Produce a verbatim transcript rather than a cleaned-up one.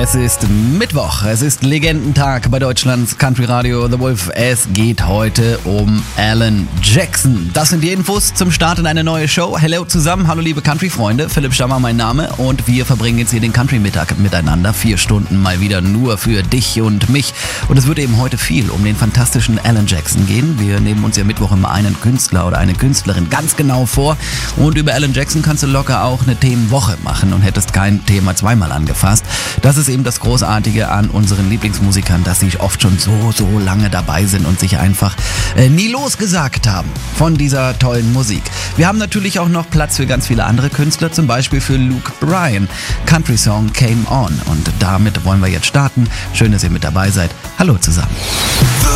Es ist Mittwoch, es ist Legendentag bei Deutschlands Country Radio The Wolf. Es geht heute um Alan Jackson. Das sind die Infos zum Start in eine neue Show. Hello zusammen, hallo liebe Country-Freunde. Philipp Stammer mein Name und wir verbringen jetzt hier den Country-Mittag miteinander. Vier Stunden mal wieder nur für dich und mich. Und es wird eben heute viel um den fantastischen Alan Jackson gehen. Wir nehmen uns ja Mittwoch immer einen Künstler oder eine Künstlerin ganz genau vor. Und über Alan Jackson kannst du locker auch eine Themenwoche machen und hättest kein Thema zweimal angefasst. Das ist eben das Großartige an unseren Lieblingsmusikern, dass sie oft schon so, so lange dabei sind und sich einfach äh, nie losgesagt haben von dieser tollen Musik. Wir haben natürlich auch noch Platz für ganz viele andere Künstler, zum Beispiel für Luke Bryan. Country Song Came On. Und damit wollen wir jetzt starten. Schön, dass ihr mit dabei seid. Hallo zusammen.